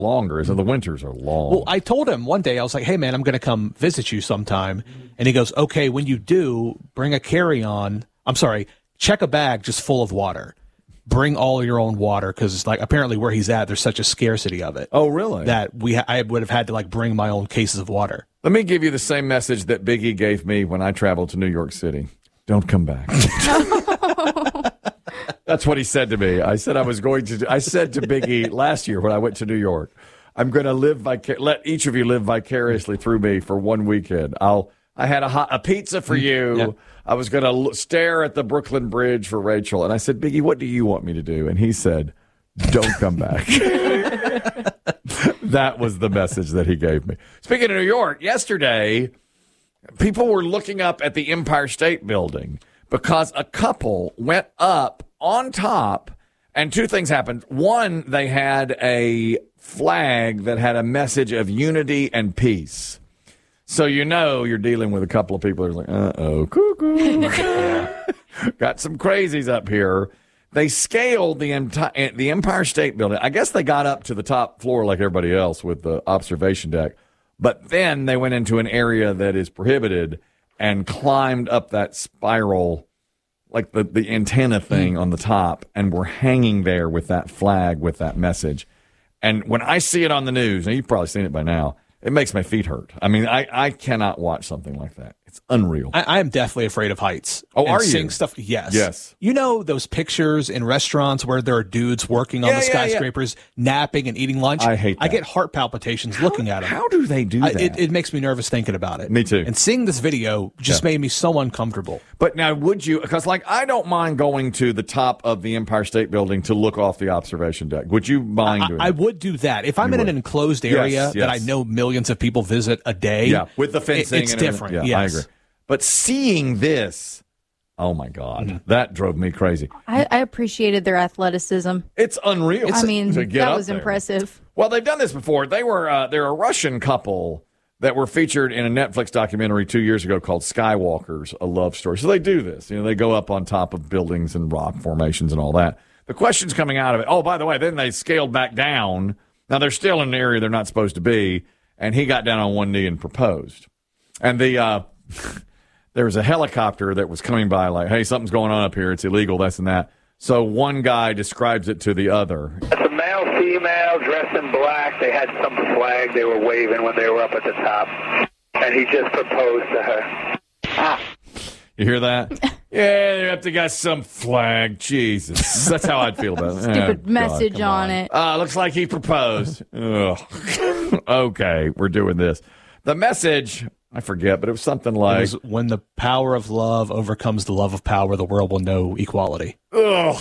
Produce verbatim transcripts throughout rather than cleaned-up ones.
longer. So the winters are long. Well, I told him one day, I was like, hey, man, I'm going to come visit you sometime. And he goes, okay, when you do, bring a carry-on. I'm sorry, check a bag just full of water. Bring all your own water because it's like apparently where he's at, there's such a scarcity of it. Oh, really? That we ha- I would have had to like bring my own cases of water. Let me give you the same message that Biggie gave me when I traveled to New York City. Don't come back. That's what he said to me. I said I was going to. I said to Biggie last year when I went to New York, I'm going to live vicar- let each of you live vicariously through me for one weekend. I'll. I had a hot, a pizza for you. Yeah. I was going to l- stare at the Brooklyn Bridge for Rachel, and I said, Biggie, what do you want me to do? And he said, don't come back. That was the message that he gave me. Speaking of New York, yesterday, people were looking up at the Empire State Building because a couple went up on top, and two things happened. One, they had a flag that had a message of unity and peace. So you know you're dealing with a couple of people who are like, uh-oh, cuckoo. Got some crazies up here. They scaled the enti- the Empire State Building. I guess they got up to the top floor like everybody else with the observation deck. But then they went into an area that is prohibited and climbed up that spiral, like the, the antenna thing on the top, and were hanging there with that flag, with that message. And when I see it on the news, and you've probably seen it by now, it makes my feet hurt. I mean, I, I cannot watch something like that. It's unreal. I, I am definitely afraid of heights. Oh, and are you? Seeing stuff, yes. Yes. You know those pictures in restaurants where there are dudes working on yeah, the yeah, skyscrapers, yeah. napping and eating lunch? I hate that. I get heart palpitations how, looking at them. How do they do that? I, it, it makes me nervous thinking about it. Me too. And seeing this video just yeah. made me so uncomfortable. But now, would you, because like I don't mind going to the top of the Empire State Building to look off the observation deck. Would you mind I, doing I, that? I would do that. If I'm you in would. an enclosed area yes, yes. that I know millions of people visit a day. Yeah, with the fencing. It, it's and different. Yeah, yes. I agree. But seeing this, oh my God, mm-hmm. that drove me crazy. I, I appreciated their athleticism. It's unreal. It's, I mean, that was there. impressive. Well, they've done this before. They were uh, they're a Russian couple that were featured in a Netflix documentary two years ago called Skywalkers, A Love Story. So they do this. You know, they go up on top of buildings and rock formations and all that. The questions coming out of it, oh, by the way, then they scaled back down. Now, they're still in an area they're not supposed to be, and he got down on one knee and proposed. And the uh, there was a helicopter that was coming by like, hey, something's going on up here. It's illegal, this and that. So one guy describes it to the other. It's a male, female, dressed in black. They had some flag they were waving when they were up at the top. And he just proposed to her. Ah. You hear that? Yeah, they have to got some flag. Jesus. That's how I'd feel about it. Stupid oh, message God, on, on it. Uh, looks like he proposed. Ugh. Okay, we're doing this. The message, I forget, but it was something like... It was, when the power of love overcomes the love of power, the world will know equality. Ugh.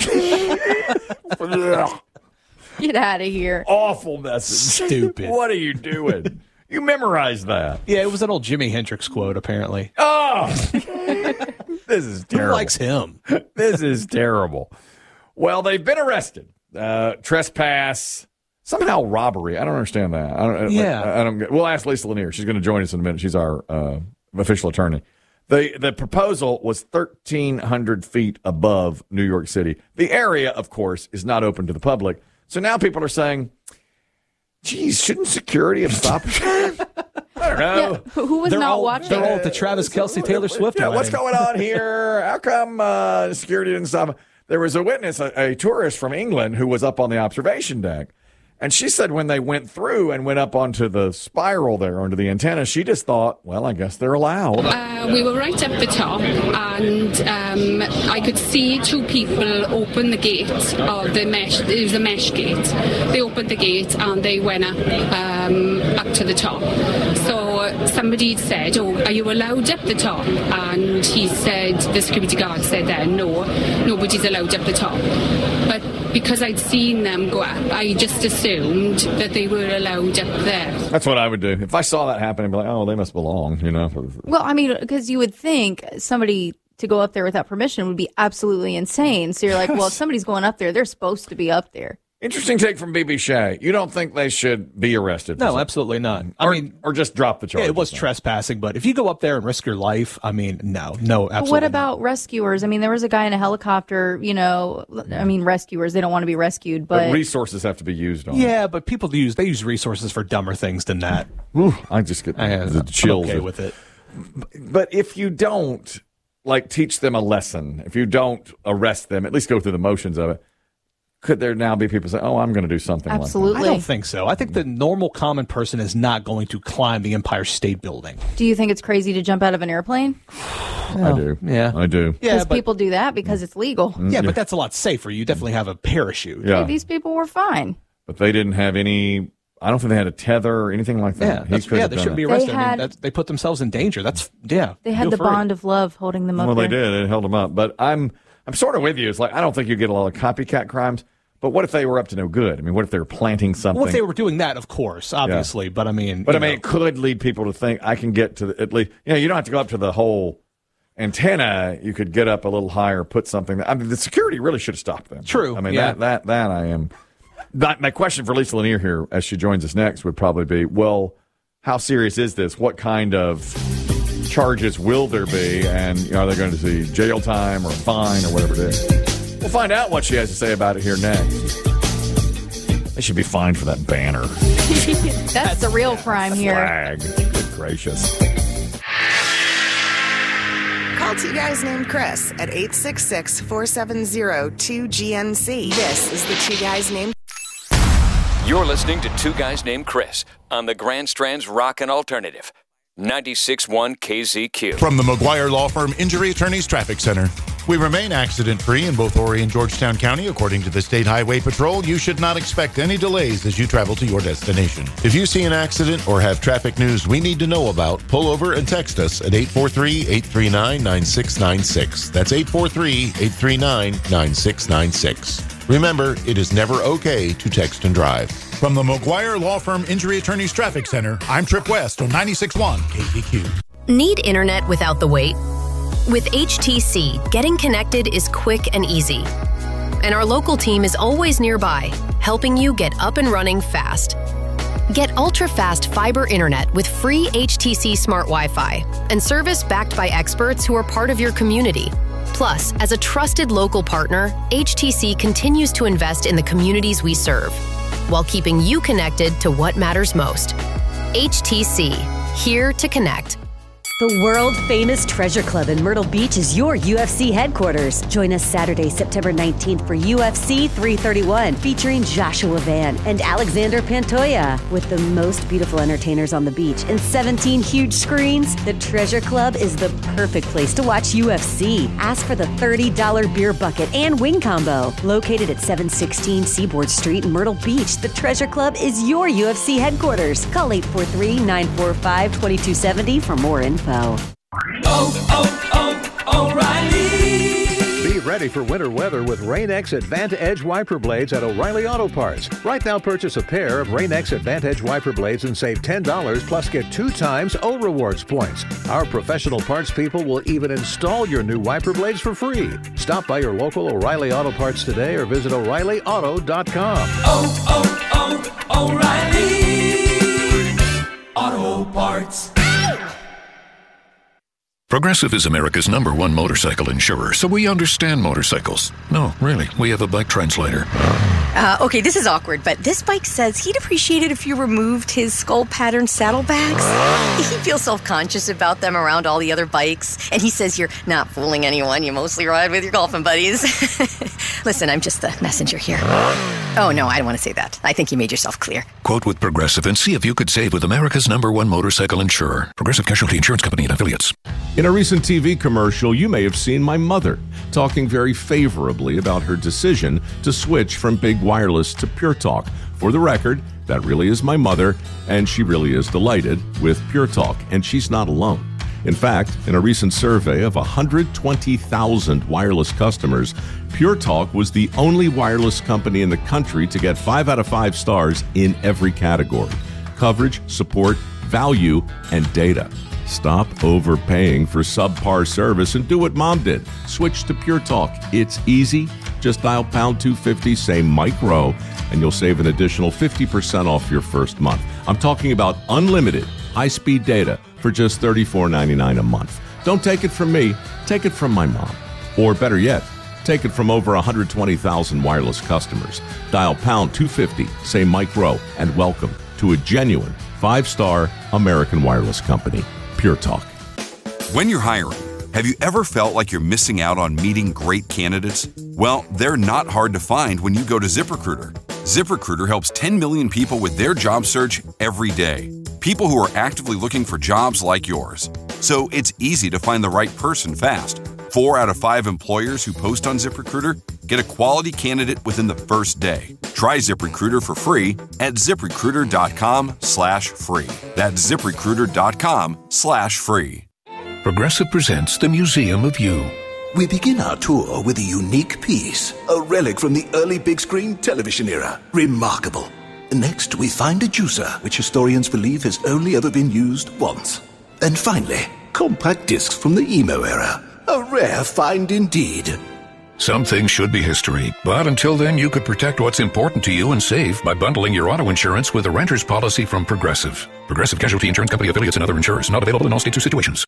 Get out of here. Awful message. Stupid. What are you doing? You memorized that. Yeah, it was an old Jimi Hendrix quote, apparently. Oh! This is terrible. Who likes him? This is terrible. Well, they've been arrested. Uh, trespass... Somehow robbery. I don't understand that. I don't. Yeah. I, I don't get. We'll ask Lisa Lanier. She's going to join us in a minute. She's our uh, official attorney. the The proposal was thirteen hundred feet above New York City. The area, of course, is not open to the public. So now people are saying, "Geez, shouldn't security have stopped?" I don't know. Yeah, who was they're not all, watching? They're all at the Travis Kelce Taylor Swift. Yeah, what's going on here? How come uh, security didn't stop? There was a witness, a, a tourist from England, who was up on the observation deck. And she said when they went through and went up onto the spiral there, onto the antenna, she just thought, well, I guess they're allowed. Uh, we were right up the top, and um, I could see two people open the gate of the mesh. It was a mesh gate. They opened the gate and they went up, um, up to the top. So somebody said, oh, are you allowed up the top? And he said, the security guard said then, no, nobody's allowed up the top. But because I'd seen them go up, I just assumed that they were allowed up there. That's what I would do. If I saw that happen, I'd be like, oh, they must belong, you know. Well, I mean, because you would think somebody to go up there without permission would be absolutely insane. So you're like, well, if somebody's going up there, they're supposed to be up there. Interesting take from B B Shea. You don't think they should be arrested? for No, something? absolutely not. I Or, mean, or just drop the charge. yeah, it was trespassing, but if you go up there and risk your life, I mean, no, no, absolutely. What not. about rescuers? I mean, there was a guy in a helicopter, you know, I mean, rescuers, they don't want to be rescued, But but, resources have to be used on. it. Yeah, but people use they use resources for dumber things than that. Ooh, I just get I, the I'm chills. okay with it. But if you don't, like, teach them a lesson, if you don't arrest them, at least go through the motions of it, could there now be people say, oh, I'm going to do something like absolutely. I don't think so. I think the normal common person is not going to climb the Empire State Building. Do you think it's crazy to jump out of an airplane? that? I do. yeah. I do. Yeah, Because but, people do that because it's legal. yeah, but that's a lot safer. You definitely have a parachute. Yeah. Hey, these people were fine. But they didn't have any, I don't think they had a tether or anything like Yeah, that. He that's, could yeah, have they done shouldn't be it. arrested. They I mean, had- that's, they put themselves in danger. That's yeah. They had feel the free. bond of love holding them up Well, they there. did. It held them up. But I'm I'm sort of with you. It's like, I don't think you get a lot of copycat crimes. But what if they were up to no good? I mean, what if they were planting something? Well, if they were doing that, of course, obviously. But I mean, But you I mean, know, it could lead people to think I can get to the, at least, you know, you don't have to go up to the whole antenna. You could get up a little higher, put something. I mean, the security really should have stopped them. True, I mean, yeah. that, that, that I am. My, my question for Lisa Lanier here, as she joins us next, would probably be, well, how serious is this? What kind of charges will there be? And you know, are they going to see jail time or a fine or whatever it is? We'll find out what she has to say about it here next. They should be fined for that banner. That's the real crime here. Flag. Good gracious. Call two guys named Chris at eight six six, four seven zero, two G N C. This is the Two Guys Named You're listening to Two Guys Named Chris on the Grand Strand's Rockin' Alternative, ninety-six point one K Z Q. From the McGuire Law Firm Injury Attorneys Traffic Center. We remain accident-free in both Horry and Georgetown County. According to the State Highway Patrol, you should not expect any delays as you travel to your destination. If you see an accident or have traffic news we need to know about, pull over and text us at eight four three, eight three nine, nine six nine six. That's eight four three, eight three nine, nine six nine six. Remember, it is never okay to text and drive. From the McGuire Law Firm Injury Attorneys Traffic Center, I'm Trip West on ninety-six point one K Z Q. Need internet without the wait? With H T C, getting connected is quick and easy. And our local team is always nearby, helping you get up and running fast. Get ultra-fast fiber internet with free H T C Smart Wi-Fi and service backed by experts who are part of your community. Plus, as a trusted local partner, H T C continues to invest in the communities we serve, while keeping you connected to what matters most. H T C, here to connect. The world-famous Treasure Club in Myrtle Beach is your U F C headquarters. Join us Saturday, September nineteenth for U F C three thirty-one, featuring Joshua Van and Alexander Pantoja. With the most beautiful entertainers on the beach and seventeen huge screens, the Treasure Club is the perfect place to watch U F C. Ask for the thirty dollars beer bucket and wing combo. Located at seven sixteen Seaboard Street in Myrtle Beach, the Treasure Club is your U F C headquarters. Call eight four three, nine four five, two two seven zero for more info. Oh, oh, oh, O'Reilly! Be ready for winter weather with Rain-X Advantage wiper blades at O'Reilly Auto Parts. Right now, purchase a pair of Rain-X Advantage wiper blades and save ten dollars, plus get two times O Rewards points. Our professional parts people will even install your new wiper blades for free. Stop by your local O'Reilly Auto Parts today or visit O'Reilly Auto dot com. Oh, oh, oh, O'Reilly Auto Parts. Progressive is America's number one motorcycle insurer, so we understand motorcycles. No, really, we have a bike translator. Uh, okay, this is awkward, but this bike says he'd appreciate it if you removed his skull pattern saddlebags. He feels self-conscious about them around all the other bikes, and he says you're not fooling anyone. You mostly ride with your golfing buddies. Listen, I'm just the messenger here. Oh, no, I don't want to say that. I think you made yourself clear. Quote with Progressive and see if you could save with America's number one motorcycle insurer. Progressive Casualty Insurance Company and Affiliates. In a recent T V commercial, you may have seen my mother talking very favorably about her decision to switch from Big Wireless to Pure Talk. For the record, that really is my mother, and she really is delighted with Pure Talk, and she's not alone. In fact, in a recent survey of one hundred twenty thousand wireless customers, Pure Talk was the only wireless company in the country to get five out of five stars in every category: coverage, support, value, and data. Stop overpaying for subpar service and do what Mom did. Switch to Pure Talk. It's easy, Just dial pound two fifty, say Mike Rowe, and you'll save an additional fifty percent off your first month. I'm talking about unlimited high-speed data for just thirty-four ninety-nine a month. Don't take it from me, take it from my mom. Or better yet, take it from over one hundred twenty thousand wireless customers. Dial pound two fifty, say Mike Rowe, and welcome to a genuine five-star American wireless company, Pure Talk. When you're hiring, have you ever felt like you're missing out on meeting great candidates? Well, they're not hard to find when you go to ZipRecruiter. ZipRecruiter helps ten million people with their job search every day. People who are actively looking for jobs like yours. So it's easy to find the right person fast. Four out of five employers who post on ZipRecruiter get a quality candidate within the first day. Try ZipRecruiter for free at ZipRecruiter.com slash free. That's ZipRecruiter.com slash free. Progressive presents the Museum of You. We begin our tour with a unique piece, a relic from the early big screen television era. Remarkable. Next, we find a juicer, which historians believe has only ever been used once. And finally, compact discs from the emo era. A rare find indeed. Some things should be history, but until then, you could protect what's important to you and save by bundling your auto insurance with a renter's policy from Progressive. Progressive Casualty Insurance Company affiliates and other insurers. Not available in all states or situations.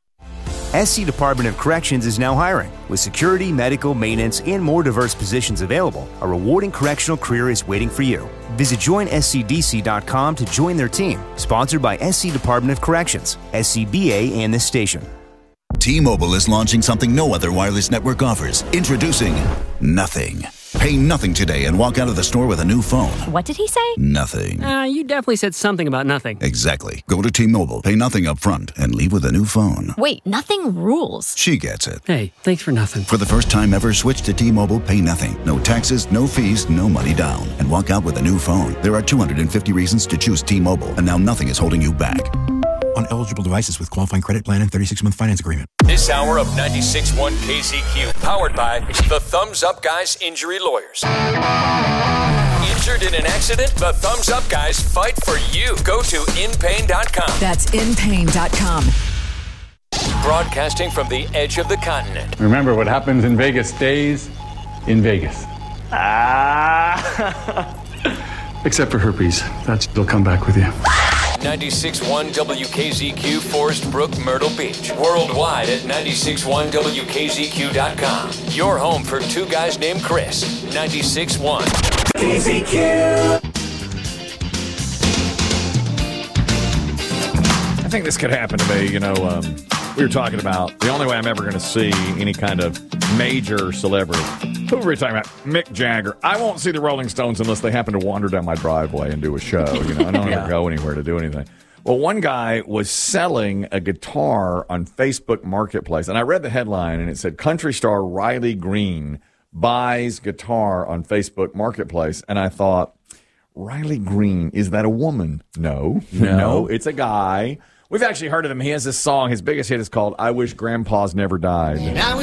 S C Department of Corrections is now hiring. With security, medical, maintenance, and more diverse positions available, a rewarding correctional career is waiting for you. Visit join S C D C dot com to join their team. Sponsored by S C Department of Corrections, S C B A, and this station. T-Mobile is launching something no other wireless network offers. Introducing Nothing. Pay nothing today and walk out of the store with a new phone. What did he say? Nothing. Uh, you definitely said something about nothing. Exactly. Go to T-Mobile, pay nothing up front, and leave with a new phone. Wait, nothing rules. She gets it. Hey, thanks for nothing. For the first time ever, switch to T-Mobile, pay nothing. No taxes, no fees, no money down. And walk out with a new phone. There are two hundred fifty reasons to choose T-Mobile, and now nothing is holding you back. On eligible devices with qualifying credit plan and thirty-six month finance agreement. This hour of ninety-six point one K Z Q, powered by the Thumbs Up Guys Injury Lawyers. Injured in an accident? The Thumbs Up Guys fight for you. Go to in pain dot com. That's in pain dot com. Broadcasting from the edge of the continent. Remember, what happens in Vegas stays in Vegas. Ah. Except for herpes. That will come back with you. ninety-six point one W K Z Q, Forest Brook, Myrtle Beach. Worldwide at ninety-six point one W K Z Q dot com. Your home for two guys named Chris. ninety-six point one K Z Q. I think this could happen to me. You know, um, we were talking about the only way I'm ever going to see any kind of major celebrity. Who were we talking about? Mick Jagger. I won't see the Rolling Stones unless they happen to wander down my driveway and do a show. You know, I don't Yeah. ever go anywhere to do anything. Well, one guy was selling a guitar on Facebook Marketplace, and I read the headline, and it said, country star Riley Green buys guitar on Facebook Marketplace. And I thought, Riley Green, is that a woman? No. No. No, it's a guy. We've actually heard of him. He has this song. His biggest hit is called I Wish Grandpa's Never Died.